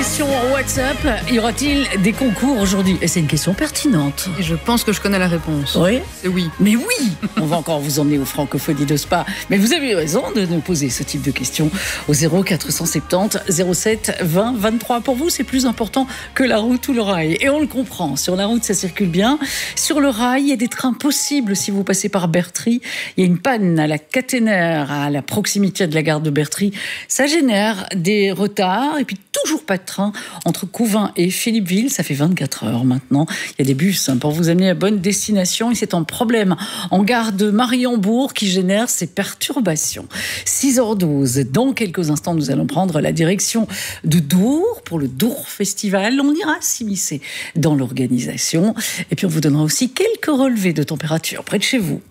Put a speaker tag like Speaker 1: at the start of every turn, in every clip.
Speaker 1: question WhatsApp. Y aura-t-il des concours aujourd'hui? Et c'est une question pertinente.
Speaker 2: Et je pense que je connais la réponse.
Speaker 1: Oui?
Speaker 2: C'est oui.
Speaker 1: Mais oui, on va encore vous emmener aux Francophonies de Spa. Mais vous avez eu raison de nous poser ce type de questions au 0470 07 20 23. Pour vous, c'est plus important que la route ou le rail. Et on le comprend. Sur la route, ça circule bien. Sur le rail, il y a des trains possibles si vous passez par Bertry. Il y a une panne à la caténaire, à la proximité de la gare de Bertry. Ça génère des retards et puis toujours pas de train entre Couvin et Philippeville. Ça fait 24 heures maintenant. Il y a des bus pour vous amener à bonne destination et c'est un problème en gare de Mariembourg qui génère ces perturbations. 6h12. Dans quelques instants, nous allons prendre la direction de Dour pour le Dour Festival. On ira s'immiscer dans l'organisation et puis on vous donnera aussi quelques relevés de température près de chez vous.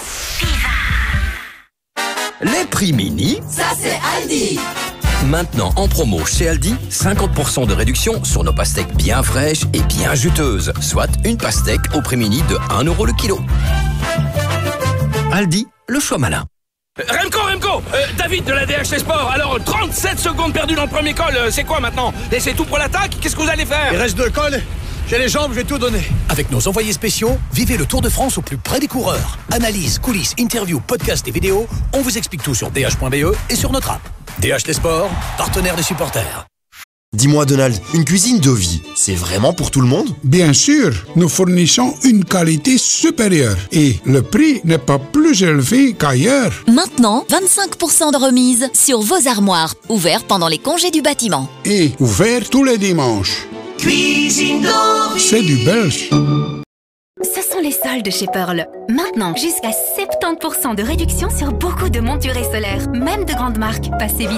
Speaker 3: Les prix mini,
Speaker 4: ça c'est Aldi.
Speaker 3: Maintenant en promo chez Aldi, 50% de réduction sur nos pastèques bien fraîches et bien juteuses. Soit une pastèque au prix mini de 1 € le kilo. Aldi, le choix malin.
Speaker 5: Remco, David de la DHT Sport. Alors, 37 secondes perdues dans le premier col, c'est quoi maintenant? Laissez tout pour l'attaque? Qu'est-ce que vous allez faire?
Speaker 6: Il reste 2 cols. J'ai les jambes, je vais tout donner.
Speaker 7: Avec nos envoyés spéciaux, vivez le Tour de France au plus près des coureurs. Analyse, coulisses, interviews, podcasts et vidéos, on vous explique tout sur dh.be et sur notre app. DH Sport, partenaire des supporters.
Speaker 8: Dis-moi Donald, une cuisine de vie, c'est vraiment pour tout le monde?
Speaker 9: Bien sûr, nous fournissons une qualité supérieure et le prix n'est pas plus élevé qu'ailleurs.
Speaker 10: Maintenant, 25% de remise sur vos armoires, ouverts pendant les congés du bâtiment.
Speaker 9: Et ouvert tous les dimanches.
Speaker 4: Cuisine de vie.
Speaker 9: C'est du belge.
Speaker 11: Ce sont les soldes chez Pearl. Maintenant, jusqu'à 70% de réduction sur beaucoup de montures et solaires, même de grandes marques. Passez vite